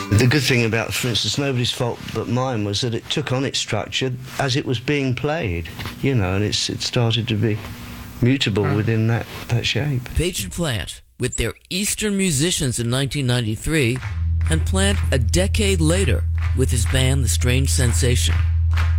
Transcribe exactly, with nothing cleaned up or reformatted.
The good thing about, for instance, Nobody's Fault But Mine was that it took on its structure as it was being played, you know, and it's, it started to be mutable huh. within that, that shape. Page and Plant, with their Eastern musicians in nineteen ninety-three, and Plant a decade later with his band The Strange Sensation.